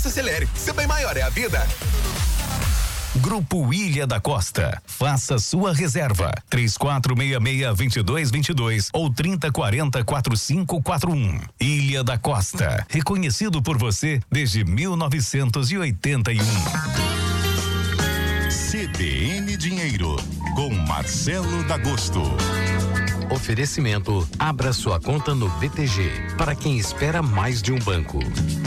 Faça Celere. Ser bem maior é a vida. Grupo Ilha da Costa. Faça sua reserva. 3466-2222 ou 3040-4541. Ilha da Costa. Reconhecido por você desde 1981. CBN Dinheiro, com Marcelo D'Agosto. Oferecimento: abra sua conta no BTG, para quem espera mais de um banco.